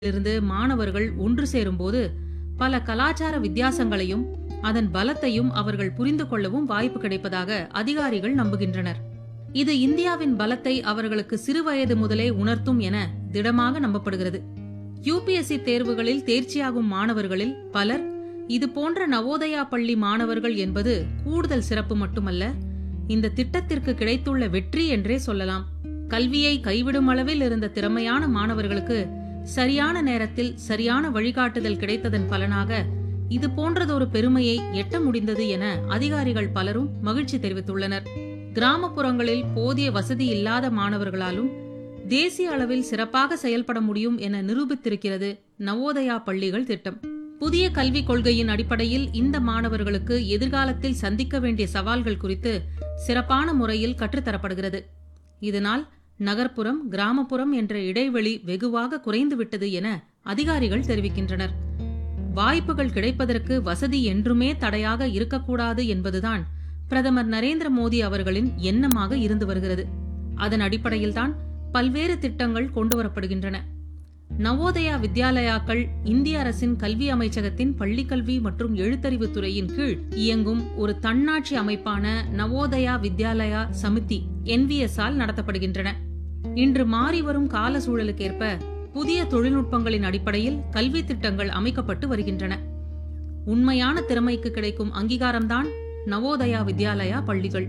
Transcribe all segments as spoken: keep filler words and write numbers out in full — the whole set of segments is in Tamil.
இருந்து மாணவர்கள் ஒன்று சேரும்போது பல கலாச்சார வித்தியாசங்களையும் அதன் பலத்தையும் அவர்கள் புரிந்து கொள்ளவும் வாய்ப்பு கிடைப்பதாக அதிகாரிகள் நம்புகின்றனர். இது இந்தியாவின் பலத்தை அவர்களுக்கு சிறுவயது முதலே உணர்த்தும் என திடமாக நம்பப்படுகிறது. யூபிஎஸ்சி தேர்வுகளில் தேர்ச்சியாகும் மாணவர்களில் பலர் இது போன்ற நவோதயா பள்ளி மாணவர்கள் என்பது கூடுதல் சிறப்பு மட்டுமல்ல, இந்த திட்டத்திற்கு கிடைத்துள்ள வெற்றி என்றே சொல்லலாம். கல்வியை கைவிடும் அளவில் இருந்த திறமையான மாணவர்களுக்கு சரியான நேரத்தில் சரியான வழிகாட்டுதல் கிடைத்ததன் பலனாக இது போன்றதொரு பெருமையை எட்ட முடிந்தது என அதிகாரிகள் பலரும் மகிழ்ச்சி தெரிவித்துள்ளனர். கிராமப்புறங்களில் போதிய வசதி இல்லாத மாணவர்களாலும் தேசிய அளவில் சிறப்பாக செயல்பட முடியும் என நிரூபித்திருக்கிறது நவோதயா பள்ளிகள் திட்டம். புதிய கல்விக் கொள்கையின் அடிப்படையில் இந்த மாணவர்களுக்கு எதிர்காலத்தில் சந்திக்க வேண்டிய சவால்கள் குறித்து சிறப்பான முறையில் கற்றுத்தரப்படுகிறது. இதனால் நகர்ப்புறம் கிராமப்புறம் என்ற இடைவெளி வெகுவாக குறைந்துவிட்டது என அதிகாரிகள் தெரிவிக்கின்றனர். வாய்ப்புகள் கிடைப்பதற்கு வசதி என்றுமே தடையாக இருக்கக்கூடாது என்பதுதான் பிரதமர் நரேந்திர மோடி அவர்களின் எண்ணமாக இருந்து வருகிறது. அதன் அடிப்படையில்தான் பல்வேறு திட்டங்கள் கொண்டுவரப்படுகின்றன. நவோதயா வித்யாலயாக்கள் இந்திய அரசின் கல்வி அமைச்சகத்தின் பள்ளிக்கல்வி மற்றும் எழுத்தறிவு துறையின் கீழ் இயங்கும் ஒரு தன்னாட்சி அமைப்பான நவோதயா வித்யாலயா சமிதி என்விஎஸ் ஆல் நடத்தப்படுகின்றன. இன்று மாறிவரும் கால சூழலுக்கேற்ப புதிய தொழில்நுட்பங்களின் அடிப்படையில் கல்வி திட்டங்கள் அமைக்கப்பட்டு வருகின்றன. உண்மையான திறமைக்கு கிடைக்கும் அங்கீகாரம்தான் நவோதயா வித்யாலயா பள்ளிகள்.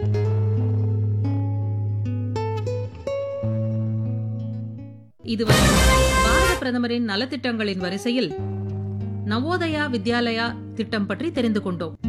இதுவரை பாரத பிரதமரின் நலத்திட்டங்களின் வரிசையில் நவோதயா வித்யாலயா திட்டம் பற்றி தெரிந்து கொண்டோம்.